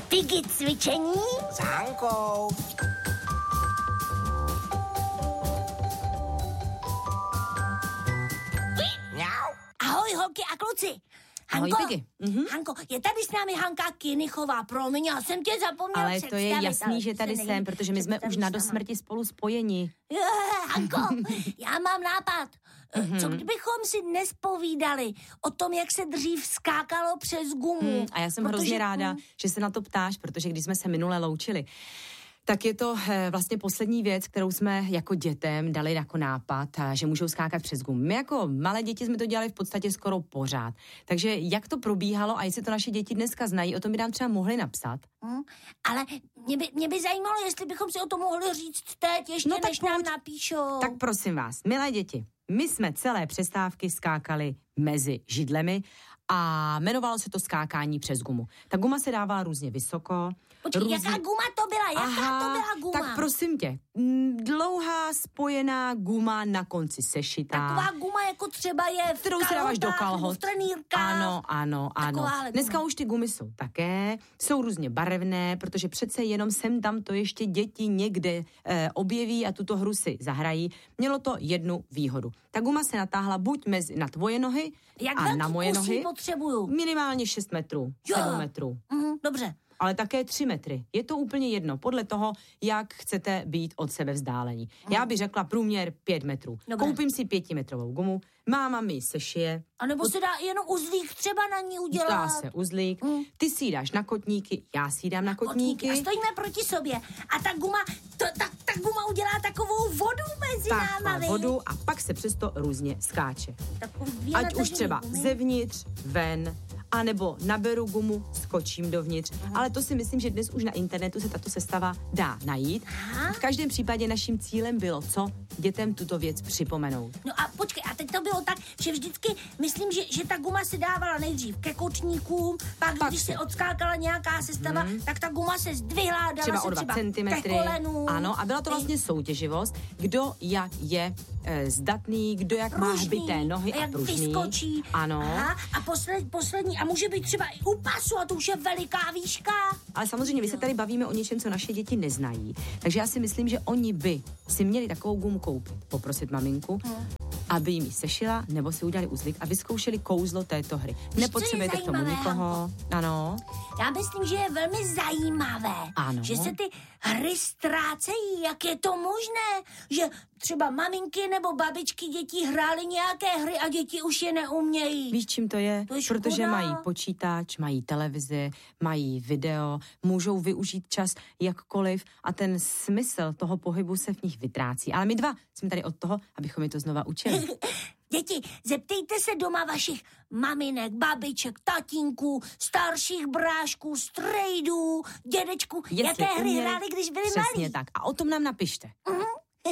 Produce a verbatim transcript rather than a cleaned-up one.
Tigi cvičení s Hankou. Ahoj, holky a kluci. Hanko, Ahoj, Piggy. Mhm. Hanko, je tady s námi Hanka Kinichová. Promiň, já jsem tě zapomněl ale představit. to je jasný, že tady jsem, protože my jsme už na dosmrti spolu spojeni. Je, Hanko, já mám nápad. Mm-hmm. Co kdybychom si dnes povídali o tom, jak se dřív skákalo přes gumu? Hmm, a já jsem protože... hrozně ráda, že se na to ptáš, protože když jsme se minule loučili, tak je to eh, vlastně poslední věc, kterou jsme jako dětem dali jako nápad, a že můžou skákat přes gumu. My jako malé děti jsme to dělali v podstatě skoro pořád. Takže jak to probíhalo a jestli to naše děti dneska znají, o tom by nám třeba mohli napsat. Hmm, ale mě by, mě by zajímalo, jestli bychom si o tom mohli říct teď, ještě no, než nám napíšou. Tak prosím vás, milé děti, my jsme celé přestávky skákali mezi židlemi a jmenovalo se to skákání přes gumu. Ta guma se dávala různě vysoko. Počkej, různě... jaká guma to byla? Jaká Aha, to byla guma? Tak prosím tě, dlouhá spojená guma na konci sešitá. Taková guma, jako třeba je v kterou se dáváš do kalhot. V trenýrkách. Ano, ano, ano. Dneska už ty gumy jsou také, jsou různě barevné, protože přece jenom sem tam to ještě děti někde eh, objeví a tuto hru si zahrají. Mělo to jednu výhodu. Ta guma se natáhla buď mezi, na tvoje nohy Jak a na moje nohy. Potřebuju? Minimálně šest metrů, jo. sedm metrů. Mm, dobře. Ale také tři metry. Je to úplně jedno, podle toho, jak chcete být od sebe vzdálení. Mm. Já bych řekla průměr pět metrů. Dobre. Koupím si pětimetrovou gumu, máma mi sešije. A nebo od... se dá jenom uzlík třeba na ní udělat. Dá se uzlík. Mm. Ty si dáš na kotníky, já si dám na kotníky. A stojíme proti sobě. A ta guma, to, ta, ta guma udělá takovou vodu mezi tak, náma. vodu a pak se přesto různě skáče. Takový Ať už třeba gumy. Zevnitř, ven, a nebo naberu gumu, skočím dovnitř. Aha. Ale to si myslím, že dnes už na internetu se tato sestava dá najít. Aha. V každém případě naším cílem bylo, co dětem tuto věc připomenout. No a počkej, a teď to bylo tak, že vždycky, myslím, že, že ta guma se dávala nejdřív ke kotníkům, pak, pak když se odskákala nějaká sestava, hmm. tak ta guma se zdvihla, dala třeba se o dva třeba centimetry. ke kolenu. Ano, a byla to vlastně soutěživost, kdo jak je e, zdatný, kdo jak pružný, má hbité nohy a, a pružný. Vyskočí. Ano. Aha, a posled, poslední, a může být třeba i u pasu, a to už je veliká výška. Ale samozřejmě, my se tady bavíme o něčem, co naše děti neznají. Takže já si myslím, že oni by si měli takovou gumu koupit, poprosit maminku, hmm. aby jim ji sešila, nebo si udělali uzlík a vyzkoušeli kouzlo této hry. Nepotřebujete k tomu nikoho. Ano. Já myslím, že je velmi zajímavé, ano. že se ty hry ztrácejí. Jak je to možné, že třeba maminky nebo babičky dětí hrály nějaké hry a děti už je neumějí? Víš, čím to je? To je Protože mají počítač, mají televizi, mají video, můžou využít čas jakkoliv a ten smysl toho pohybu se v nich vytrácí. Ale my dva jsme tady od toho, abychom je to znova učili. Děti, zeptejte se doma vašich maminek, babiček, tatínků, starších brášků, strejdů, dědečků, Jestli jaké hry uměj, hráli, když byli přesně malí. Tak. A o tom nám napište. Uh-huh.